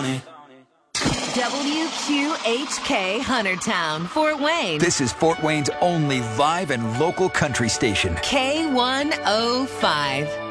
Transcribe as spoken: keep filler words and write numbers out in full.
on it. W Q H K Huntertown, Fort Wayne. This is Fort Wayne's only live and local country station. K one oh five.